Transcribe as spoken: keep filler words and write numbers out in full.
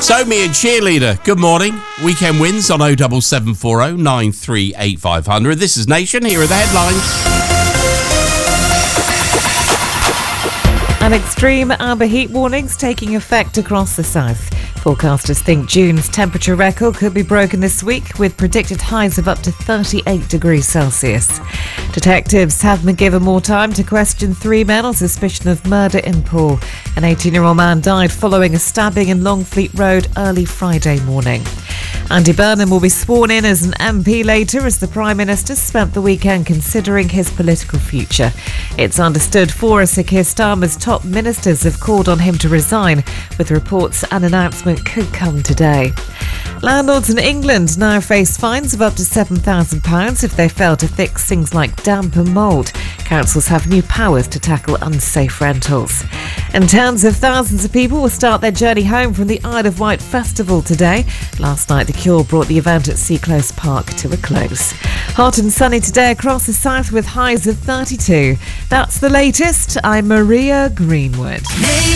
So, me and Cheerleader, good morning. Weekend wins on oh seven seven four oh nine three eight five hundred. This is Nation. Here are the headlines. An extreme amber heat warnings taking effect across the south. Forecasters think June's temperature record could be broken this week, with predicted highs of up to thirty-eight degrees Celsius. Detectives have been given more time to question three men on suspicion of murder in Poole. An eighteen-year-old man died following a stabbing in Longfleet Road early Friday morning. Andy Burnham will be sworn in as an M P later, as the Prime Minister spent the weekend considering his political future. It's understood four of Sir Keir Starmer's top ministers have called on him to resign, with reports an announcement could come today. Landlords in England now face fines of up to seven thousand pounds if they fail to fix things like damp and mould. Councils have new powers to tackle unsafe rentals. And tens of thousands of people will start their journey home from the Isle of Wight Festival today. Last night, The Cure brought the event at Seaclose Park to a close. Hot and sunny today across the south with highs of thirty-two. That's the latest. I'm Maria Greenwood.